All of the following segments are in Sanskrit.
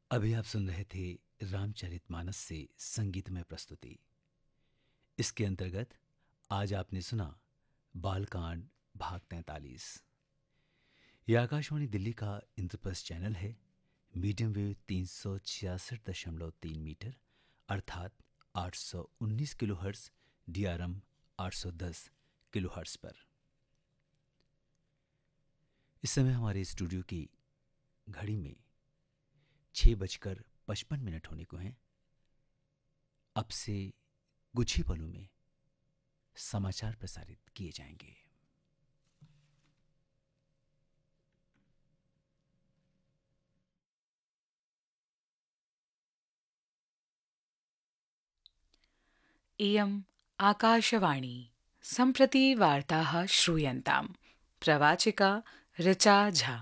अभी आप सुन रहे थे रामचरितमानस से संगीतमय प्रस्तुति। इसके अंतर्गत आज आपने सुना बालकांड भाग 43। यह आकाशवाणी दिल्ली का इंद्रप्रस्थ चैनल है। मीडियम वेव 366.3 मीटर अर्थात 819 किलोहर्ट्ज, DRM 810 किलोहर्ट्ज पर। इस समय हमारे स्टूडियो की घड़ी में 6:55 होने को हैं। अब से कुछ ही पलों में समाचार प्रसारित किए जाएंगे। इयम् आकाशवाणी। सम्प्रति वार्ताः श्रूयन्ताम्। प्रवाचिका ऋचा झा।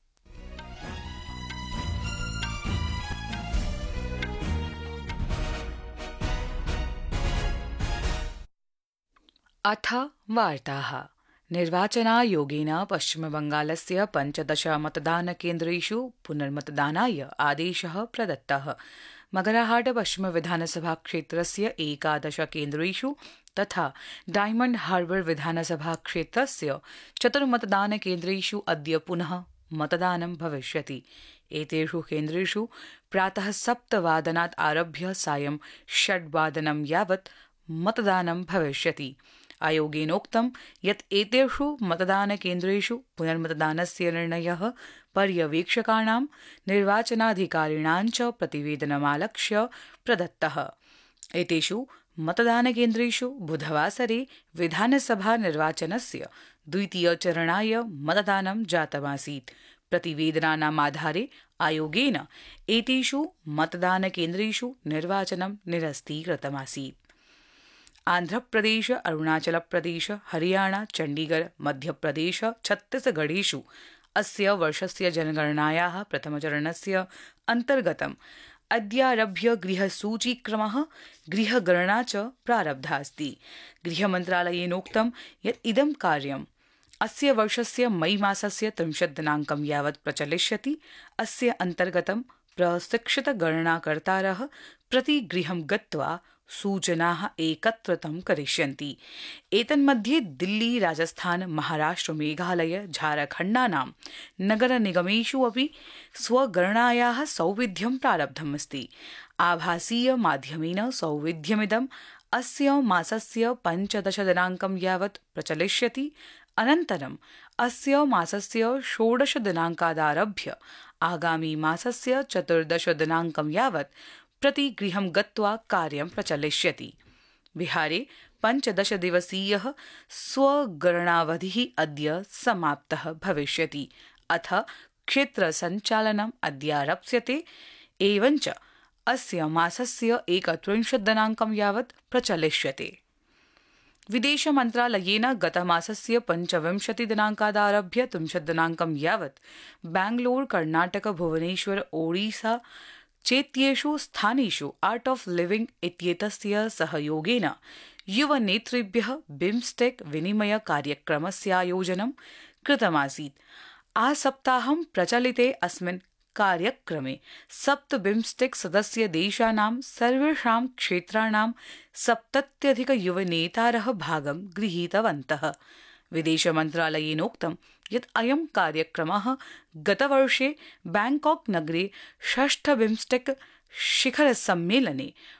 अथ वार्ताः। निर्वाचनायोगेन पश्चिमबङ्गालस्य 15 मतदानकेन्द्रेषु पुनर्मतदानाय आदेशः प्रदत्तः। मगराहाट पश्चिमविधानसभा क्षेत्रस्य 11 केन्द्रेषु तथा डायमण्ड हार्बर विधानसभा क्षेत्रस्य 4 मतदानकेन्द्रेषु अद्य पुनः मतदानं भविष्यति। एतेषु केन्द्रेषु प्रातः 7 वादनात् आरभ्य सायं 6 वादनं यावत् मतदानं भविष्यति। आयोगेनोक्तं यत् एतेषु मतदानकेन्द्रेषु पुनर्मतदानस्य निर्णयः पर्यवेक्षकाणां, निर्वाचनाधिकारिणां च प्रतिवेदनमालक्ष्य प्रदत्तः। एतेषु मतदानकेन्द्रेषु बुधवासरे विधानसभा निर्वाचनस्य द्वितीयचरणाय मतदानं जातमासीत्। प्रतिवेदनानामाधारे आयोगेन एतेषु मतदानकेन्द्रेषु निर्वाचनं निरस्तीकृतमासीत्। आन्ध्रप्रदेश, अरुणाचलप्रदेश, हरियाणा, चण्डीगढ़, मध्यप्रदेश, छत्तीसगढ़ेषु अस्य वर्षस्य जनगणनायाः प्रथमचरणस्य अन्तर्गतम् अद्यारभ्य गृहसूचीक्रमः, गृहगणना च प्रारब्धा अस्ति। गृहमन्त्रालयेनोक्तं यत् इदं कार्यम् अस्य वर्षस्य मई मासस्य 30 दिनाङ्कं यावत् प्रचलिष्यति। अस्य अन्तर्गतं प्रशिक्षितगणनाकर्तारः प्रतिगृहं गत्वा सूचनाः एकत्रितं करिष्यन्ति। एतन्मध्ये दिल्ली, राजस्थान, महाराष्ट्र, मेघालय, झारखण्डानां नगरनिगमेषु अपि स्वगणनायाः सौविध्यं प्रारब्धमस्ति। आभासीय माध्यमेन सौविध्यमिदम् अस्य मासस्य 15 दिनाङ्कं यावत् प्रचलिष्यति। अनन्तरम् अस्य मासस्य 16 दिनाङ्कादारभ्य आगामी मासस्य 14 दिनाङ्कं यावत् प्रतिगृहं गत्वा कार्यं प्रचलिष्यति। बिहारे 15 दिवसीयः स्वगणनावधिः अद्य समाप्तः भविष्यति। अथ क्षेत्रसञ्चालनम् अद्यारप्स्यते। एवञ्च अस्य मासस्य 31 दिनाङ्कं यावत् प्रचलिष्यते। विदेशमन्त्रालयेन गतमासस्य 25 दिनाङ्कादारभ्य 30 दिनाङ्कं यावत् बेङ्गलोर, कर्णाटक, भुवनेश्वर, ओडिशा चेत्येषु स्थानेषु आर्ट ऑफ लिविंग इत्येतस्य सहयोगेन युवनेतृभ्यः बिम्स्टेक विनिमय कार्यक्रमस्यायोजनं कृतमासीत्। आसप्ताहं प्रचलिते अस्मिन् कार्यक्रमे 7 बिम्स्टेक सदस्यदेशानां सर्वेषां क्षेत्राणां 70 युवनेतारः भागं गृहीतवन्तः। विदेशमन्त्रालयेनोक्तं यत् अयं कार्यक्रमः गतवर्षे बैंकॉक नगरे 6 बिम्स्टेक शिखरसम्मेलने